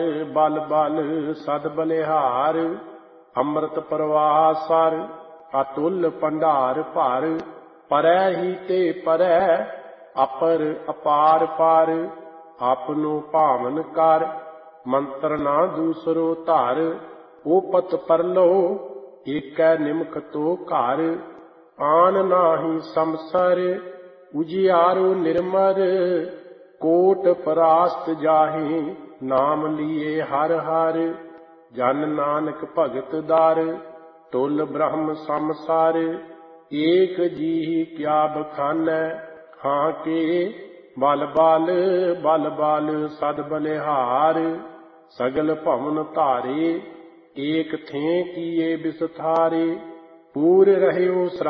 ਬਲ ਬਲ ਸਦ ਬਲਿਹਾਰ। ਅੰਮ੍ਰਿਤ ਪ੍ਰਵਾਹ ਸਰ ਅਤੁਲ ਭੰਡਾਰ ਭਰ। ਪਰੈ ਹੀ ਤੇ ਪਰੈ ਅਪਰ ਅਪਾਰ ਪਾਰ। ਆਪਨੋ ਭਾਵਨ ਕਰ ਮੰਤਰ ਨਾ ਦੂਸਰੋ ਧਰ। ਓਪਤ ਪਰਲੋ ਏਕੈ ਨਿਮਖ ਤੋ ਘਰ। ਆਨ ਨਾਹੀ ਸੰਸਰ ਉਜਿਆਰੋ ਨਿਰਮਰ। ਕੋਟ ਪਰਾਸਤ ਜਾਹੇ ਨਾਮ ਲੀਏ ਹਰ ਹਰ। ਜਨ ਨਾਨਕ ਭਗਤ ਦਰ ਤੁਲ ਬ੍ਰਹਮ ਸੰਸਾਰ। ਏਕ ਜੀਹੀ ਕਿਆ ਬਖਾਨੈ ਹਾਂ ਕੇ ਬਲ ਬਲ ਬਲ ਬਲ ਸਦ ਬਲਿਹਾਰ। ਸਗਲ ਭਵਨ ਧਾਰੇ ਏਕ ਥें ਕੀਏ ਬਿਸਥਾਰੇ। ਪੂਰ ਰਹਿਓ